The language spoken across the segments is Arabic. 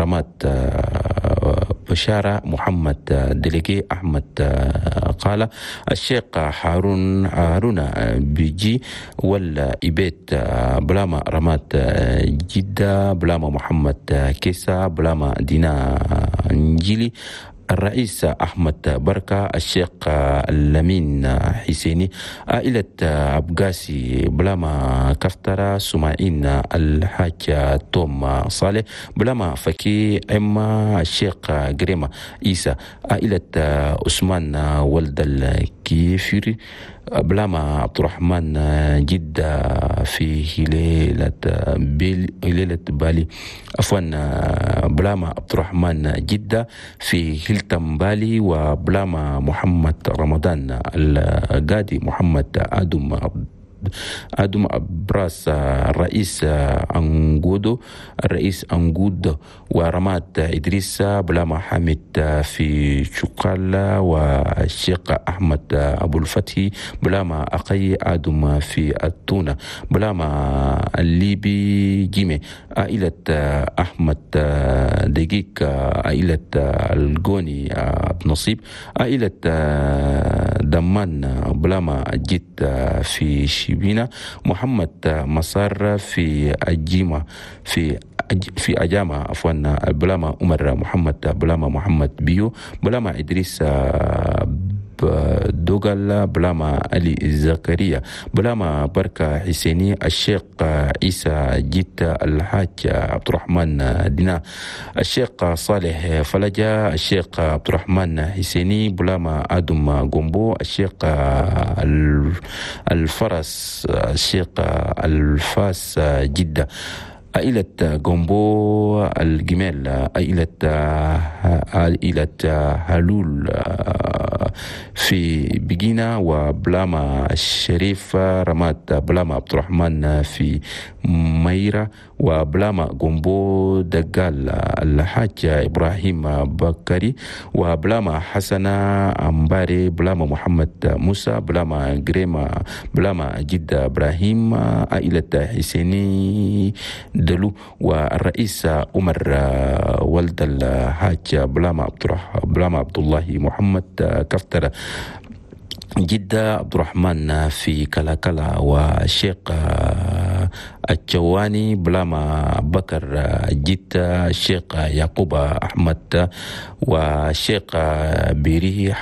رمات بشارة محمد دليقي أحمد قال الشيخ هارون بيجي ولا إبيت بلاما رمات جدة بلاما محمد كيسا بلاما دينا نجيلي الرئيس أحمد بركة الشيخ لمين حسيني عائلة عبقاسي بلاما كفترة سماعين الحاج توم صالح بلاما فكي إما الشيخ قريمة عيسى عائلة عثمان ولد الكيفيري بلاما عبد الرحمن جدة في ليلة بالي عفوا بلاما عبد الرحمن جدة في هيلتم بالي وبلاما محمد رمضان القادي محمد آدم أبراس الرئيس أنجودو ورمات إدريس بلاما حامد في شقالة والشيخ أحمد أبو الفتح بلاما أقي آدم في التونة بلاما الليبي جيمي عائلة أحمد دقيق عائلة الجوني بن نصيب عائلة دمان بلاما جيت في شبينة محمد مسار في أجيمة في أجامة عفوا بلاما عمر محمد بلاما محمد بيو بلاما إدريس دوغال بلاما علي زكريا بلاما بركة حسيني الشيخ عيسى جيت الحاج عبد الرحمن دينا الشيخ صالح فلجة الشيخ عبد الرحمن حسيني بلاما آدم غومبو الشيخ الفرس الشيخ الفاس جدة عائلة غومبو الجمال عائلة هلول في بجينا وبلاما الشريف رمات بلاما عبد الرحمن في ميرة وبلاما غومبو دقال الحاج إبراهيم بكري وبلاما حسن أمباري بلاما محمد موسى بلاما غريما بلاما جدة إبراهيم عائلة حسيني دلو والرئيس عمر ولد الحاج بلاما عبد الله محمد كفتر جدة عبد الرحمن في كلاكلا والشيخ الجواني بلاما بكر جدة الشيخ يعقوب أحمد والشيخ بيري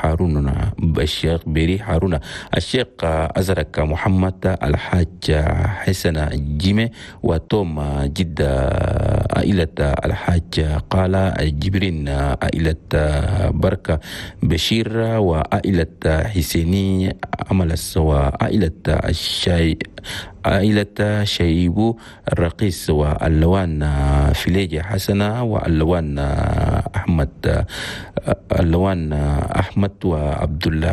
هارون الشيخ أزرق محمد الحاج حسن جيمي وتوم جدة عائلة الحاج قال جبرين عائلة بركة بشير وعائلة حسيني أملس وعائلة عائلة شيبو الرقيس واللوان فيليجي حسنة واللوان أحمد وعبد الله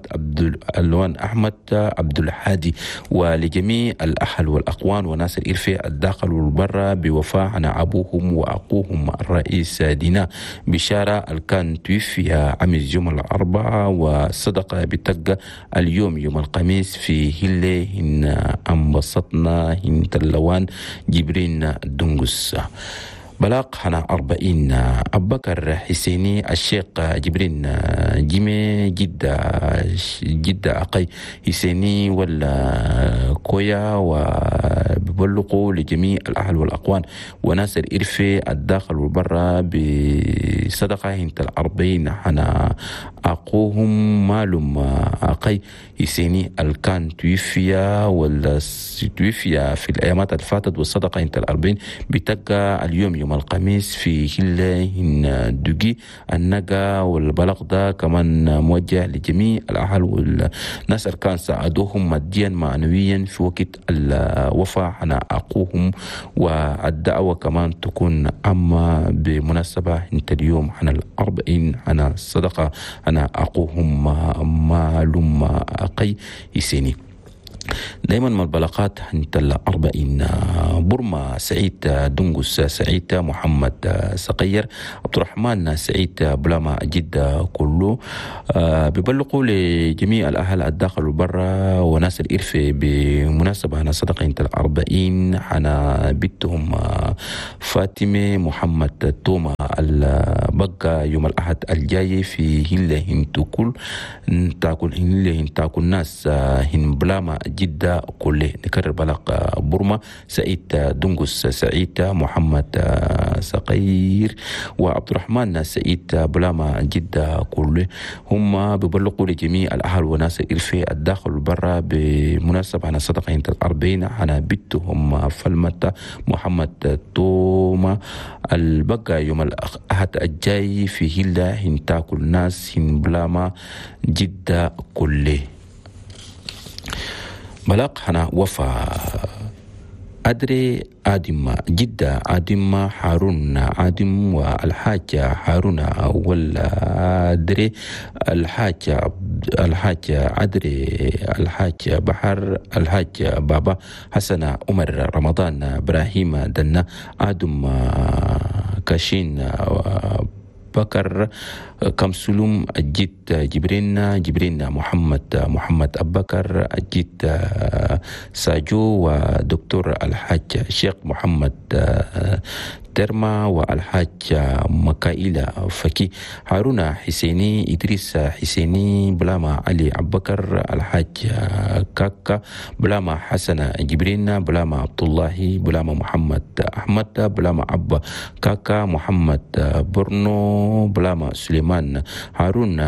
أحمد عبد الحادي ولجميع الأهل والأقوان وناس الإرفاء الداخل والبرة بوفاء عن أبوهم وأقوهم الرئيس دينا بشارة الكان توفي عام الجمعة الأربعاء وصدق بتقى اليوم يوم الخميس في هلة أنبسطنا هنتلوان جبرين دنجس بلاغ حنا 40 أبو بكر حسيني الشيخ جبرين جيمي جدة أقي حسيني ولا كويا وببلغوا لجميع الأهل والأقوان وناس الإرفي الداخل والبرة بصدقة هنت 40 حنا أقوهم معلوم أقي حسيني الكان توفيا ولا توفيا في الأيامات الفاتت والصدقة هنت 40 بتقى اليوم يوم الخميس في هلة دوغي النقا والبلغ ده كمان موجه لجميع الأهل والناس اللي كان ساعدوهم ماديا معنويا في وقت الوفاة عن أخوهم والدعوة كمان تكون أما بمناسبة انت اليوم عن 40 عن الصدقة عن أخوهم معلوم أقي يسيني دائما ما البلاغات انت 40 برما سعيد دنجس سعيد محمد سقير عبد الرحمن سعيد بلاما جدة كله بيبلغوا لجميع الأهل الداخل والبرة وناس الإرفة بمناسبة أنا صدقة انت 40 أنا بنتهم فاطمة محمد توما بقى يوم الأحد الجاي في هلا هنتكل ناس هن بلاما جدة كله نكرر بلق برما سعيد دنقس سعيد محمد سقير وعبد الرحمن سعيد بلاما جدة كله هم ببلغوا لجميع الأهل وناس الإلفي الداخل والبرا بمناسبة عن صدقة هنت الأربعين عن بيتهم فلمة محمد توما البقى يوم الأحد الجاي في هلا هنتاكل ناس هن بلاما جدة كله بلاق هنا وفا أدري آدم جدة آدم هارون آدم والحاج هارون والأدري الحاج أدري الحاج بحر الحاج بابا حسن عمر رمضان إبراهيم دنا آدم كاشين بكر كمسلوم أجيت جبرين محمد أبكر أجيت ساجو ودكتور الحاج شيخ محمد ترما والحاج مكائيل فكي هارون حسيني إدريس حسيني بلاما علي أبكر الحاج كاكا بلاما حسن جبرين بلاما عبد الله بلاما محمد أحمد بلاما أبا كاكا محمد برنو بلاما سليمان هارون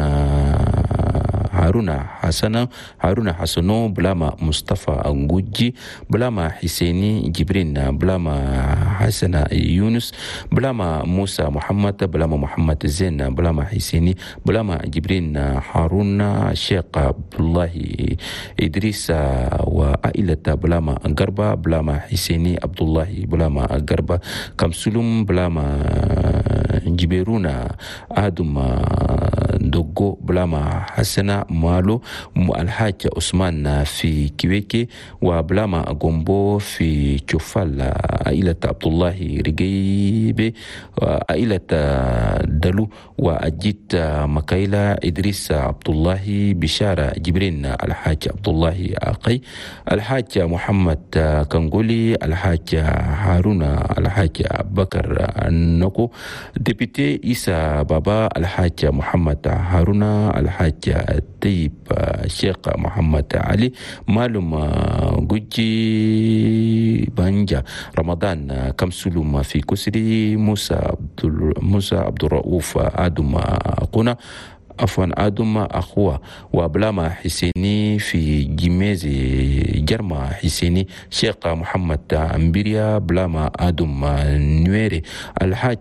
حسنو بلاما مصطفى أنجوجي بلاما حسيني جبرين بلاما حسن يونس بلاما موسى محمد بلاما محمد زين بلاما حسيني بلاما جبرين هارون الشيخ عبد الله إدريس وعائلة بلاما قربة بلاما حسيني عبد الله بلاما قربة كمسلوم بلاما جبيرونا آدم دوغو بلاما حسنا مالو الحاج عثمان في كيويكي وبلاما غومبو في تشوفال عائلة عبد الله رقيبي عائلة دلو وأجيت مكايلا إدريس عبد الله بشارة جبرين الحاج عبد الله أقي الحاج محمد كنغولي الحاج هارون الحاج بكر النكو ديبيتي إيسا بابا الحاج محمد هارون الحاج طيب الشيخ محمد علي معلوم جوجي بانجا رمضان كمسلوم في كسري موسى عبد الرؤوف آدم قنا عفوا آدم أخوة وبلاما حسيني في جميزي جرما حسيني شيخ محمد أمبريا بلاما آدم نويري الحاج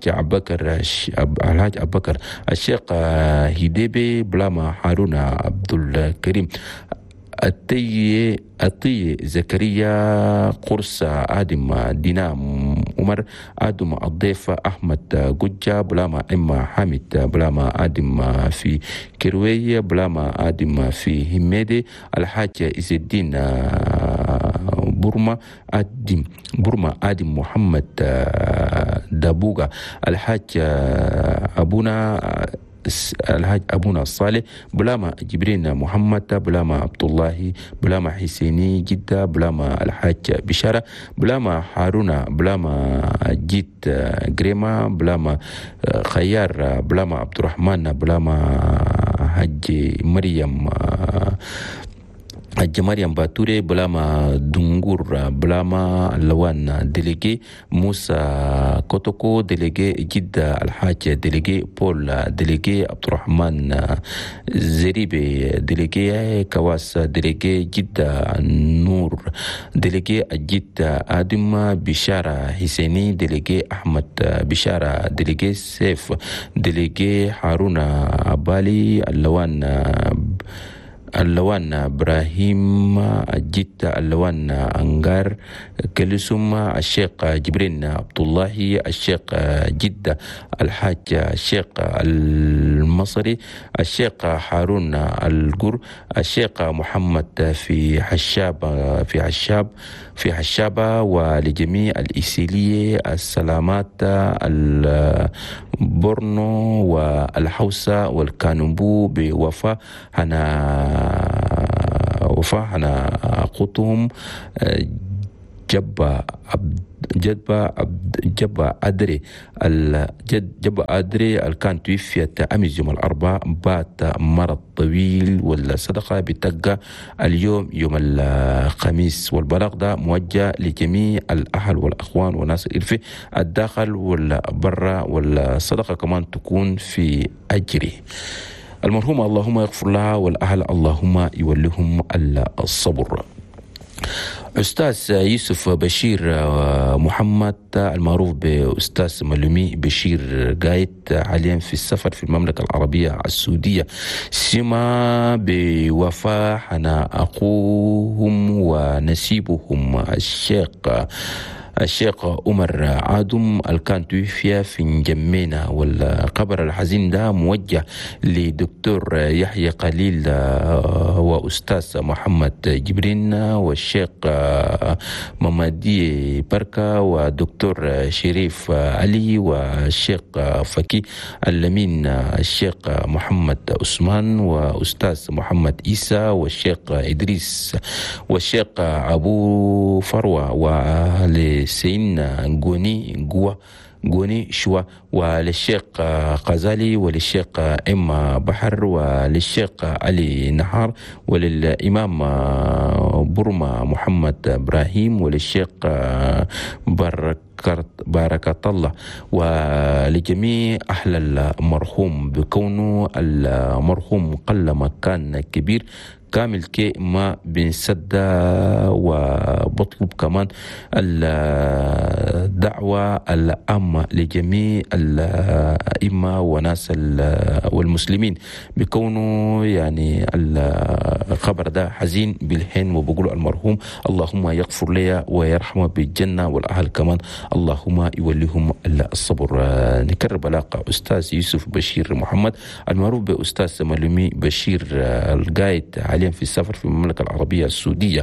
أبكر الشيخ هيديبي بلاما هارون عبد الكريم أطي زكريا قرص آدم دينا عمر آدم الضيف أحمد جوجا بلاما إما حامد بلاما آدم في كروي بلاما آدم في هميدي الحاج إز الدين برما آدم محمد دابوغا الحاج أبونا الصالح بلاما جبرين محمد بلاما عبد الله بلاما حسيني جدة بلاما الحاج بشارة بلاما هارون بلاما جيت جريما بلاما خيار بلاما عبد الرحمن بلاما حج مريم باتوري بلاما دنغور بلاما لوان ديليجي موسى كوتوكو ديليجي جدة الحاج ديليجي بول ديليجي عبد الرحمن زريبي ديليجي كواس ديليجي جدة نور ديليجي جدة آدم بشارة حسيني ديليجي أحمد بشارة ديليجي سيف ديليجي هارون عبالي اللوان إبراهيم جيت اللوان أنغار كلسوم الشيخ جبرين عبد الله الشيخ جدة الحاج الشيخ المصري الشيخ هارون القر الشيخ محمد في حشابة ولجميع الإسيلية السلامات البورنو والحوسة والكانوبو بوفاء هنا قطهم جبا أدري كان توفيت أمس يوم الأربعاء بات مرض طويل، والصدقة بتقى اليوم يوم الخميس. والبلاغ ده موجه لجميع الأهل والأخوان وناس الإرفة الداخل والبرا، والصدقة كمان تكون في أجري. المرحومة اللهم يغفر لها، والأهل اللهم يولهم الصبر. أستاذ يوسف بشير محمد المعروف بأستاذ ملومي بشير قايد حاليا في السفر في المملكة العربية السعودية، سمع بوفاة أخوهم ونسيبهم الشيخ عمر عادم كان توفي في جمينة. والخبر الحزين ده موجه لدكتور يحيى قليل وأستاذ محمد جبرين والشيخ ممدي بركة ودكتور شريف علي والشيخ فكي اللمين، الشيخ محمد عثمان وأستاذ محمد عيسى والشيخ إدريس والشيخ أبو فروة ولسيدنا غوني شوا وللشيخ غزالي وللشيخ إما بحر وللشيخ علي نهار وللإمام برما محمد إبراهيم وللشيخ باركة الله ولجميع أهل المرحوم، بكونه المرحوم قل كان كبير كامل كي ما بنسدى. وبطلب كمان الدعوة العامة لجميع الأئمة وناس والمسلمين، بكونه يعني الخبر ده حزين بالحين، وبقول المرحوم اللهم يغفر لي ويرحمه بالجنة، والأهل كمان اللهم يوليهم الصبر. نكرر بلاقة أستاذ يوسف بشير محمد المعروف بأستاذ ملومي بشير القايد حاليا في السفر في المملكة العربية السعودية،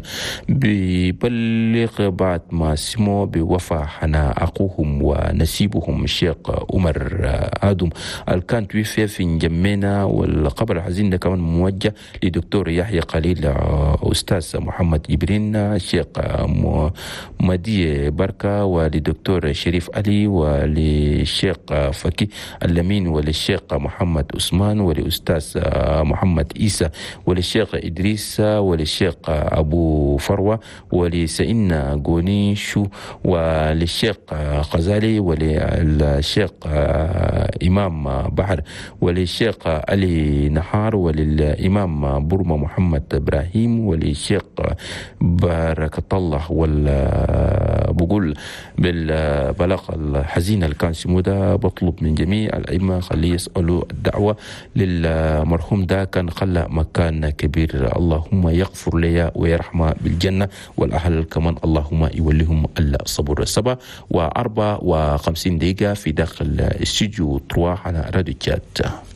بيبلغ بعد ما سمعوا بوفاة أخوهم ونسيبهم الشيخ عمر عادم كان توفي في جمينة. والخبر الحزين ده كمان موجه لدكتور يحيى قليل أستاذ محمد جبرين، الشيخ مدي بركة ولدكتور شريف علي وللشيخ فكي اللمين وللشيخ محمد عثمان ولأستاذ محمد عيسى وللشيخ إدريس وللشيخ أبو فروة ولسيدنا غونيشو وللشيخ غزالي وللشيخ إمام بحر وللشيخ علي نهار وللإمام برما محمد إبراهيم وللشيخ باركة الله. بقول بالبلاغ الحزين اللي كان سمو ده بطلب من جميع الأئمة خليه يسألوا الدعوة للمرحوم ده، كان خلى مكان كبير، اللهم يغفر لي ويرحمه بالجنة، والأهل كمان اللهم يوليهم الصبر. 7:54 دقيقة في داخل استوديو 3 على راديو تشات.